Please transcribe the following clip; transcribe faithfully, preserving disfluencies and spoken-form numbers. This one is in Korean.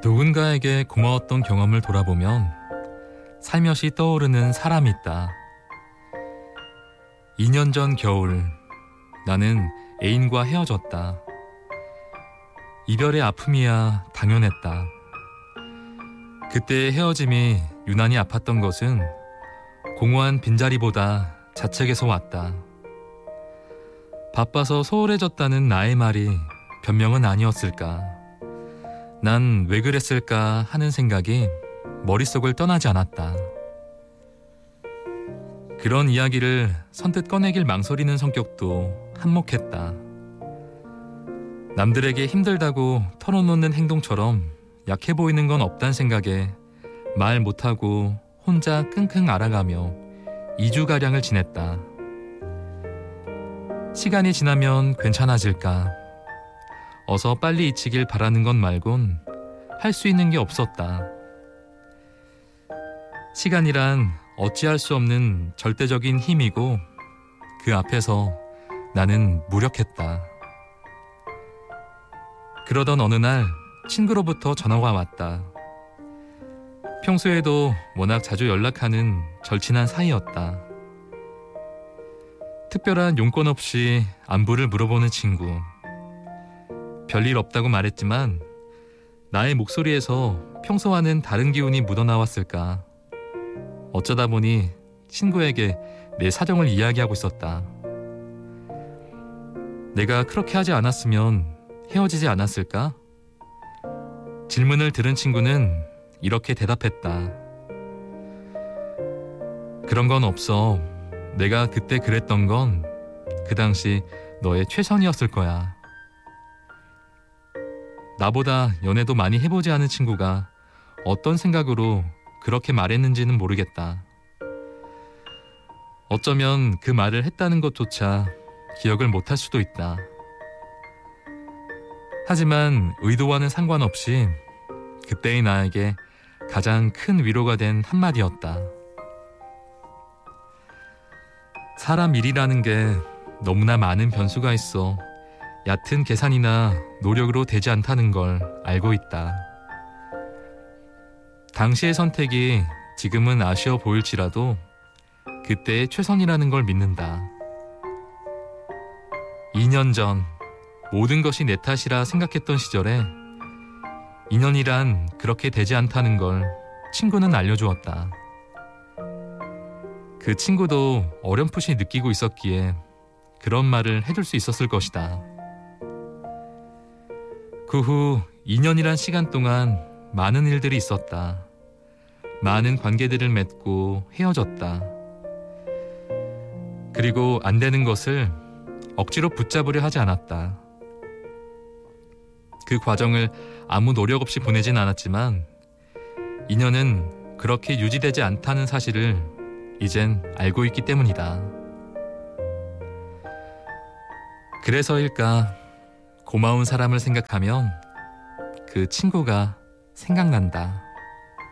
누군가에게 고마웠던 경험을 돌아보면 살며시 떠오르는 사람이 있다. 이 년 전 겨울, 나는 애인과 헤어졌다. 이별의 아픔이야 당연했다. 그때의 헤어짐이 유난히 아팠던 것은 공허한 빈자리보다 자책에서 왔다. 바빠서 소홀해졌다는 나의 말이 변명은 아니었을까. 난 왜 그랬을까 하는 생각이 머릿속을 떠나지 않았다. 그런 이야기를 선뜻 꺼내길 망설이는 성격도 한몫했다. 남들에게 힘들다고 털어놓는 행동처럼 약해 보이는 건 없단 생각에 말 못하고 혼자 끙끙 앓아가며 이 주가량을 지냈다. 시간이 지나면 괜찮아질까. 어서 빨리 잊히길 바라는 것 말곤 할 수 있는 게 없었다. 시간이란 어찌할 수 없는 절대적인 힘이고 그 앞에서 나는 무력했다. 그러던 어느 날 친구로부터 전화가 왔다. 평소에도 워낙 자주 연락하는 절친한 사이였다. 특별한 용건 없이 안부를 물어보는 친구. 별일 없다고 말했지만 나의 목소리에서 평소와는 다른 기운이 묻어나왔을까. 어쩌다 보니 친구에게 내 사정을 이야기하고 있었다. 내가 그렇게 하지 않았으면 헤어지지 않았을까? 질문을 들은 친구는 이렇게 대답했다. 그런 건 없어. 내가 그때 그랬던 건 그 당시 너의 최선이었을 거야. 나보다 연애도 많이 해보지 않은 친구가 어떤 생각으로 그렇게 말했는지는 모르겠다. 어쩌면 그 말을 했다는 것조차 기억을 못할 수도 있다. 하지만 의도와는 상관없이 그때의 나에게 가장 큰 위로가 된 한마디였다. 사람 일이라는 게 너무나 많은 변수가 있어 얕은 계산이나 노력으로 되지 않다는 걸 알고 있다. 당시의 선택이 지금은 아쉬워 보일지라도 그때의 최선이라는 걸 믿는다. 이 년 전 모든 것이 내 탓이라 생각했던 시절에 인연이란 그렇게 되지 않다는 걸 친구는 알려주었다. 그 친구도 어렴풋이 느끼고 있었기에 그런 말을 해줄 수 있었을 것이다. 그 후 이 년이란 시간 동안 많은 일들이 있었다. 많은 관계들을 맺고 헤어졌다. 그리고 안 되는 것을 억지로 붙잡으려 하지 않았다. 그 과정을 아무 노력 없이 보내진 않았지만 인연은 그렇게 유지되지 않다는 사실을 이젠 알고 있기 때문이다. 그래서일까 고마운 사람을 생각하면 그 친구가 생각난다.